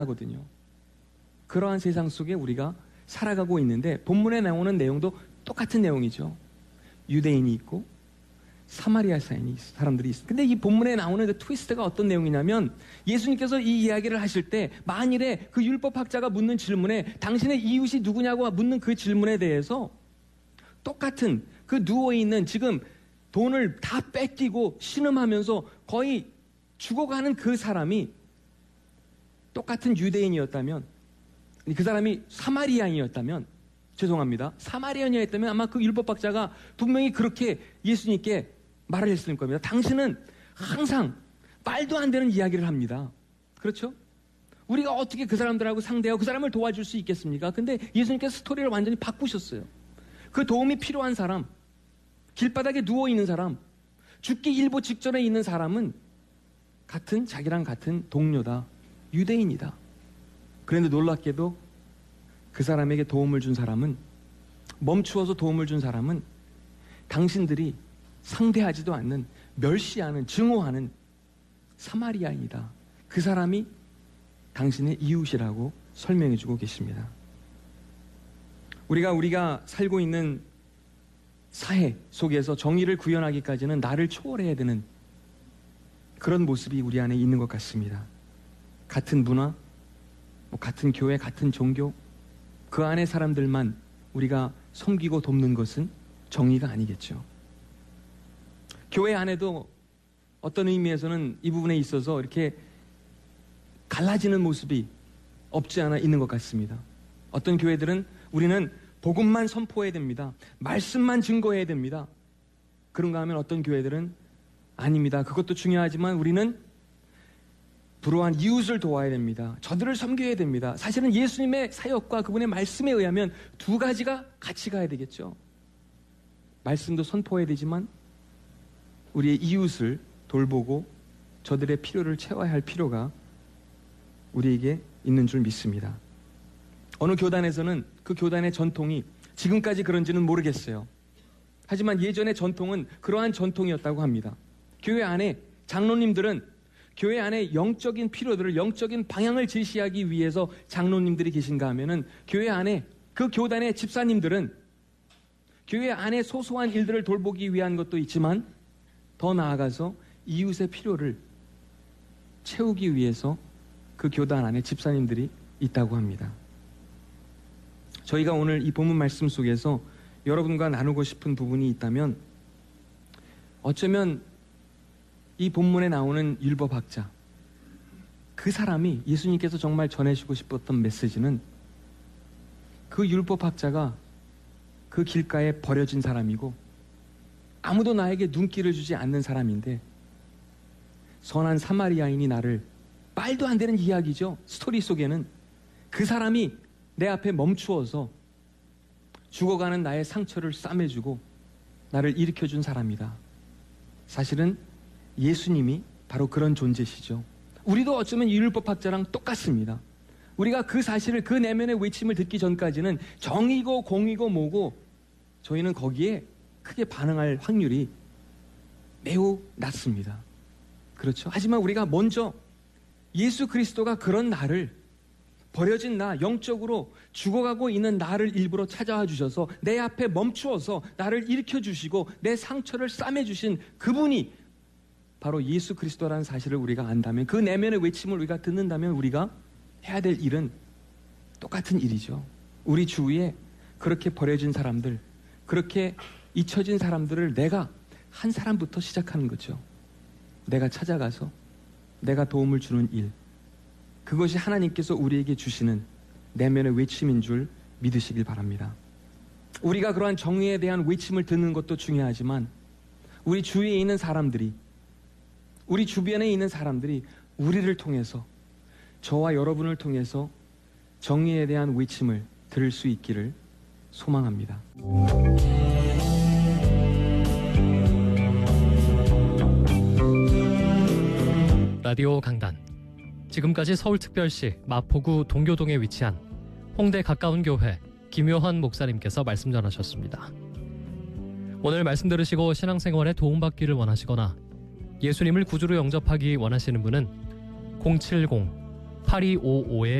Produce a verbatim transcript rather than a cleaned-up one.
하거든요. 그러한 세상 속에 우리가 살아가고 있는데 본문에 나오는 내용도 똑같은 내용이죠. 유대인이 있고 사마리아 사인이 사람들이 있어요. 근데 이 본문에 나오는 그 트위스트가 어떤 내용이냐면 예수님께서 이 이야기를 하실 때 만일에 그 율법학자가 묻는 질문에 당신의 이웃이 누구냐고 묻는 그 질문에 대해서 똑같은 그 누워있는 지금 돈을 다 뺏기고 신음하면서 거의 죽어가는 그 사람이 똑같은 유대인이었다면, 그 사람이 사마리아인이었다면, 죄송합니다, 사마리아인이었다면 아마 그 율법학자가 분명히 그렇게 예수님께 말을 했을 겁니다. 당신은 항상 말도 안 되는 이야기를 합니다. 그렇죠? 우리가 어떻게 그 사람들하고 상대하고 그 사람을 도와줄 수 있겠습니까? 근데 예수님께서 스토리를 완전히 바꾸셨어요. 그 도움이 필요한 사람, 길바닥에 누워있는 사람, 죽기 일보 직전에 있는 사람은 같은, 자기랑 같은 동료다, 유대인이다. 그런데 놀랍게도 그 사람에게 도움을 준 사람은, 멈추어서 도움을 준 사람은 당신들이 상대하지도 않는, 멸시하는, 증오하는 사마리아인이다. 그 사람이 당신의 이웃이라고 설명해주고 계십니다. 우리가 우리가 살고 있는 사회 속에서 정의를 구현하기까지는 나를 초월해야 되는 그런 모습이 우리 안에 있는 것 같습니다. 같은 문화, 뭐 같은 교회, 같은 종교, 그 안에 사람들만 우리가 섬기고 돕는 것은 정의가 아니겠죠. 교회 안에도 어떤 의미에서는 이 부분에 있어서 이렇게 갈라지는 모습이 없지 않아 있는 것 같습니다. 어떤 교회들은 우리는 복음만 선포해야 됩니다. 말씀만 증거해야 됩니다. 그런가 하면 어떤 교회들은 아닙니다. 그것도 중요하지만 우리는 불우한 이웃을 도와야 됩니다. 저들을 섬겨야 됩니다. 사실은 예수님의 사역과 그분의 말씀에 의하면 두 가지가 같이 가야 되겠죠. 말씀도 선포해야 되지만 우리의 이웃을 돌보고 저들의 필요를 채워야 할 필요가 우리에게 있는 줄 믿습니다. 어느 교단에서는 그 교단의 전통이 지금까지 그런지는 모르겠어요. 하지만 예전의 전통은 그러한 전통이었다고 합니다. 교회 안에 장로님들은 교회 안에 영적인 필요들을, 영적인 방향을 제시하기 위해서 장로님들이 계신가 하면은 교회 안에 그 교단의 집사님들은 교회 안에 소소한 일들을 돌보기 위한 것도 있지만 더 나아가서 이웃의 필요를 채우기 위해서 그 교단 안에 집사님들이 있다고 합니다. 저희가 오늘 이 본문 말씀 속에서 여러분과 나누고 싶은 부분이 있다면 어쩌면 이 본문에 나오는 율법학자, 그 사람이 예수님께서 정말 전해주고 싶었던 메시지는 그 율법학자가 그 길가에 버려진 사람이고 아무도 나에게 눈길을 주지 않는 사람인데 선한 사마리아인이 나를, 말도 안 되는 이야기죠. 스토리 속에는 그 사람이 내 앞에 멈추어서 죽어가는 나의 상처를 싸매주고 나를 일으켜준 사람이다. 사실은 예수님이 바로 그런 존재시죠. 우리도 어쩌면 율법학자랑 똑같습니다. 우리가 그 사실을, 그 내면의 외침을 듣기 전까지는 정의고 공의고 뭐고 저희는 거기에 크게 반응할 확률이 매우 낮습니다. 그렇죠? 하지만 우리가 먼저 예수 그리스도가 그런 나를, 버려진 나, 영적으로 죽어가고 있는 나를 일부러 찾아와 주셔서 내 앞에 멈추어서 나를 일으켜주시고 내 상처를 싸매주신 그분이 바로 예수 그리스도라는 사실을 우리가 안다면, 그 내면의 외침을 우리가 듣는다면 우리가 해야 될 일은 똑같은 일이죠. 우리 주위에 그렇게 버려진 사람들, 그렇게 잊혀진 사람들을 내가 한 사람부터 시작하는 거죠. 내가 찾아가서 내가 도움을 주는 일, 그것이 하나님께서 우리에게 주시는 내면의 외침인 줄 믿으시길 바랍니다. 우리가 그러한 정의에 대한 외침을 듣는 것도 중요하지만 우리 주위에 있는 사람들이, 우리 주변에 있는 사람들이 우리를 통해서, 저와 여러분을 통해서 정의에 대한 외침을 들을 수 있기를 소망합니다. 라디오 강단, 지금까지 서울특별시 마포구 동교동에 위치한 홍대 가까운 교회 김효환 목사님께서 말씀 전하셨습니다. 오늘 말씀 들으시고 신앙생활에 도움받기를 원하시거나 예수님을 구주로 영접하기 원하시는 분은 공칠공 팔이오오